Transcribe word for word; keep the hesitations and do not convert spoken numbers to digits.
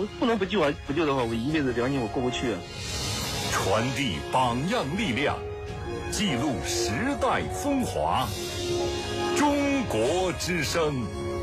不能不救啊！不救的话，我一辈子辽宁我过不去啊。 传递榜样力量，记录时代风华。中国之声。